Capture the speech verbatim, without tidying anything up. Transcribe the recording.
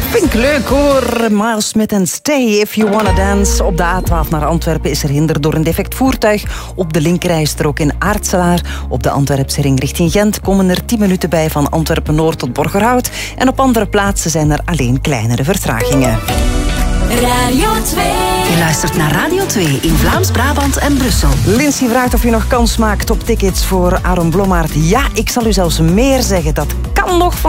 Vind ik leuk hoor. Miles Smith en Stay If You Wanna Dance. Op de A twaalf naar Antwerpen is er hinder door een defect voertuig. Op de linkerrijstrook in Aartselaar. Op de Antwerpse ring richting Gent komen er tien minuten bij van Antwerpen-Noord tot Borgerhout. En op andere plaatsen zijn er alleen kleinere vertragingen. Radio twee. Je luistert naar Radio twee in Vlaams-Brabant en Brussel. Lindsay vraagt of je nog kans maakt op tickets voor Aaron Blommaert. Ja, ik zal u zelfs meer zeggen. Dat kan nog van